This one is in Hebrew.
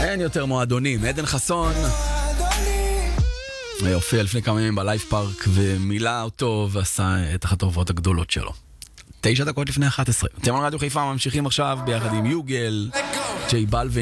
אין יותר מועדונים. עדן חסון הופיע לפני כמה ימים בלייב פארק ומילא אותו ועשה את אחת ההופעות הגדולות שלו. 9 דקות לפני 11. אתם על רדיו חיפה ממשיכים עכשיו ביחד עם יוגל, ג'יי בלווין.